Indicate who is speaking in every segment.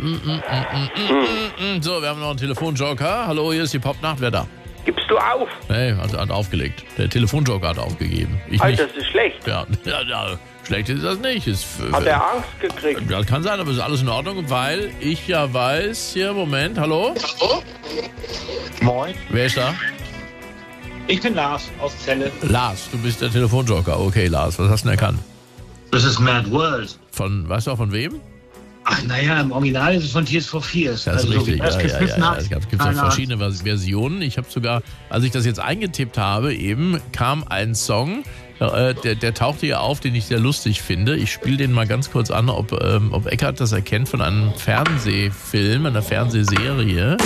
Speaker 1: So, wir haben noch einen Telefonjoker. Hallo, hier ist die Popnacht. Wer da?
Speaker 2: Gibst du auf?
Speaker 1: Nee, hat aufgelegt. Der Telefonjoker hat aufgegeben. Ich
Speaker 2: Alter,
Speaker 1: nicht.
Speaker 2: das ist schlecht.
Speaker 1: Ja, schlecht ist das nicht.
Speaker 2: Hat er Angst gekriegt?
Speaker 1: Das kann sein, aber ist alles in Ordnung, weil ich ja weiß, hier, Moment, hallo?
Speaker 3: Hallo? Moin.
Speaker 1: Wer ist da?
Speaker 3: Ich bin Lars aus Celle.
Speaker 1: Lars, du bist der Telefonjoker. Okay, Lars, was hast du denn erkannt?
Speaker 3: Das ist Mad World.
Speaker 1: Weißt du auch von wem?
Speaker 3: Ach, naja, im Original ist es von Tears for Fears.
Speaker 1: Das ist richtig.
Speaker 3: So
Speaker 1: Ja. Es gibt auch verschiedene Versionen. Ich habe sogar, als ich das jetzt eingetippt habe, eben kam ein Song, der tauchte hier auf, den ich sehr lustig finde. Ich spiele den mal ganz kurz an, ob Eckart das erkennt von einem Fernsehfilm, einer Fernsehserie.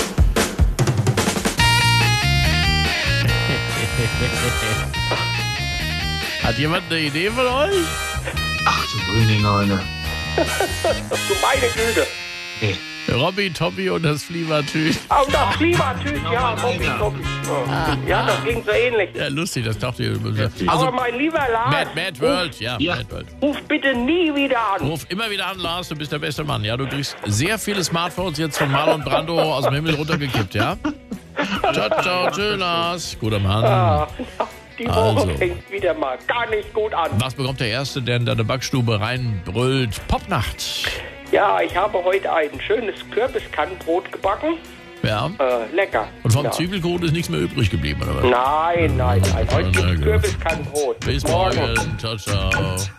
Speaker 1: Hat jemand eine Idee von euch?
Speaker 3: Ach du grüne Neune.
Speaker 2: Du meine Güte.
Speaker 3: Nee.
Speaker 1: Robby, Toppi und das Fliebertüt.
Speaker 2: Oh, das Klimatüt, ja, Robby. Ja, das ging so ähnlich.
Speaker 1: Ja, lustig, das tauchte hier.
Speaker 2: Aber mein lieber Lars,
Speaker 1: Mad World, ja, Mad World.
Speaker 2: ruf bitte nie wieder an.
Speaker 1: Ruf immer wieder an, Lars, du bist der beste Mann. Ja, du kriegst sehr viele Smartphones jetzt von Marlon Brando aus dem Himmel runtergekippt, ja? Ciao, ciao, tschüss, Lars. Guter Mann.
Speaker 2: Die Woche fängt wieder mal gar nicht gut an.
Speaker 1: Was bekommt der Erste, der in deine Backstube reinbrüllt? Popnacht.
Speaker 2: Ja, ich habe heute ein schönes Kürbiskannenbrot gebacken.
Speaker 1: Ja.
Speaker 2: Lecker.
Speaker 1: Und vom
Speaker 2: ja.
Speaker 1: Zwiebelkuchen ist nichts mehr übrig geblieben, oder was?
Speaker 2: Nein. Heute
Speaker 1: Na
Speaker 2: gibt's
Speaker 1: gut.
Speaker 2: Kürbiskannenbrot.
Speaker 1: Bis morgen. Ciao, ciao.